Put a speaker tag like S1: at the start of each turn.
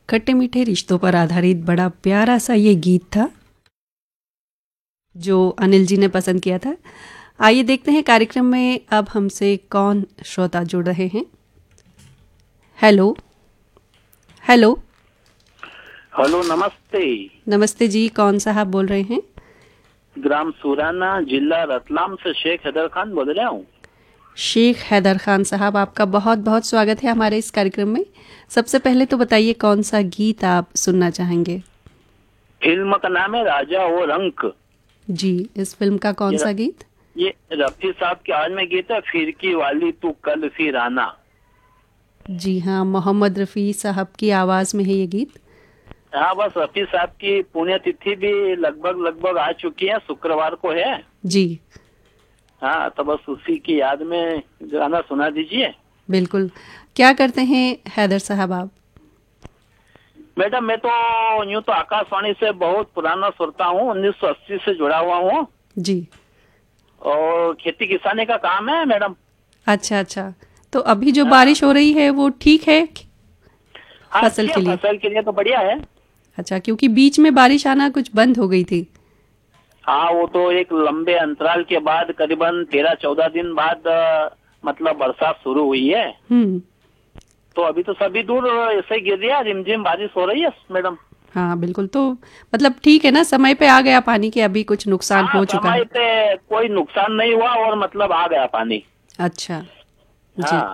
S1: खट्टे मीठे रिश्तों पर आधारित बड़ा प्यारा सा ये गीत था जो अनिल जी ने पसंद किया था। आइए देखते हैं कार्यक्रम में अब हमसे कौन श्रोता जुड़ रहे हैं। हेलो हेलो
S2: हेलो, नमस्ते।
S1: नमस्ते जी, कौन साहब बोल रहे हैं?
S2: ग्राम सुराना, जिला रतलाम से शेख हैदर खान बोल रहा हूँ।
S1: शेख हैदर खान साहब, आपका बहुत बहुत स्वागत है हमारे इस कार्यक्रम में। सबसे पहले तो बताइए कौन सा गीत आप सुनना चाहेंगे?
S2: फिल्म का नाम है राजा और अंक।
S1: जी, इस फिल्म का कौन सा गीत?
S2: ये रफी साहब की आवाज में गीत है, फिरकी वाली तू कल फिर आना।
S1: जी हाँ, मोहम्मद रफ़ी साहब की आवाज़ में है ये गीत।
S2: हाँ, बस रफी साहब की पुण्यतिथि भी लगभग आ चुकी है, शुक्रवार को है।
S1: जी
S2: हाँ, तो बस उसी की याद में गाना सुना दीजिए।
S1: बिल्कुल। क्या करते हैं हैदर साहब आप?
S2: मैडम, मैं तो यूँ तो आकाशवाणी से बहुत पुराना श्रोता हूँ, 1980 से जुड़ा हुआ हूँ
S1: जी।
S2: और खेती किसानी का काम है मैडम।
S1: अच्छा अच्छा, तो अभी जो
S2: हाँ
S1: बारिश हो रही है वो ठीक है
S2: हाँ,
S1: फसल
S2: अच्छी है,
S1: के लिए?
S2: फसल के लिए तो बढ़िया है।
S1: अच्छा, क्योंकि बीच में बारिश आना कुछ बंद हो गई थी।
S2: हाँ, वो तो एक लंबे अंतराल के बाद करीबन 13-14 दिन बाद मतलब बरसात शुरू हुई है।
S1: हम्म।
S2: तो अभी तो सभी दूर ऐसे ही गिर रही है, रिमझिम बारिश हो रही है मैडम।
S1: हाँ बिल्कुल, तो मतलब ठीक है ना, समय पे आ गया पानी के, अभी कुछ नुकसान
S2: हाँ,
S1: हो चुका
S2: समय
S1: है?
S2: पे कोई नुकसान नहीं हुआ और मतलब आ गया पानी।
S1: अच्छा जी।
S2: हाँ।